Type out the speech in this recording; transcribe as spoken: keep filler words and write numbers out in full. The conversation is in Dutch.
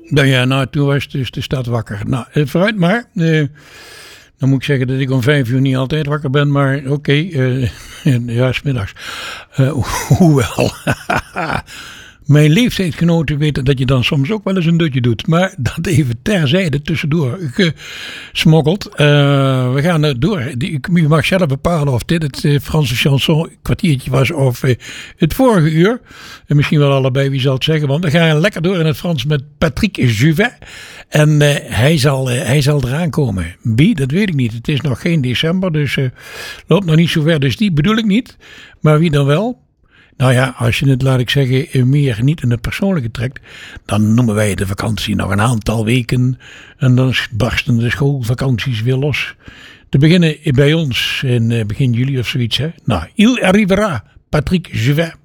Nou ja, nou, toen was dus de stad wakker. Nou, vooruit maar. Uh, dan moet ik zeggen dat ik om vijf uur niet altijd wakker ben, maar oké, okay, uh, ja, 's middags. Uh, hoewel, mijn leeftijdsgenoten weten dat je dan soms ook wel eens een dutje doet. Maar dat even terzijde tussendoor gesmokkeld. Uh, we gaan er door. Je mag zelf bepalen of dit het uh, Franse chanson kwartiertje was of uh, het vorige uur. En misschien wel allebei, wie zal het zeggen. Want we gaan lekker door in het Frans met Patrick Juvet. En uh, hij, zal, uh, hij zal eraan komen. Wie? Dat weet ik niet. Het is nog geen december, dus uh, loopt nog niet zo ver. Dus die bedoel ik niet. Maar wie dan wel? Nou ja, als je het, laat ik zeggen, meer niet in het persoonlijke trekt, dan noemen wij de vakantie nog een aantal weken. En dan barsten de schoolvakanties weer los. Te beginnen bij ons in begin juli of zoiets. Hè? Nou, il arrivera, Patrick Juvet.